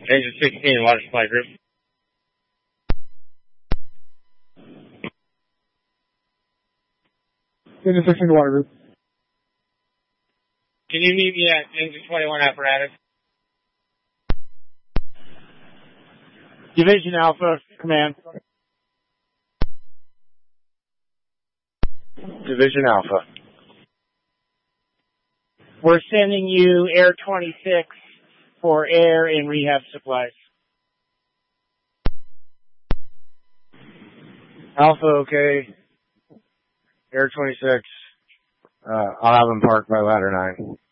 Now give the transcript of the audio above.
Engine 16, water supply group. Engine 16 to water group. Can you meet me at engine 21 apparatus? Division Alpha, command. Division Alpha. We're sending you Air 26 for air and rehab supplies. Alpha, okay. Air 26. I'll have them parked by ladder 9.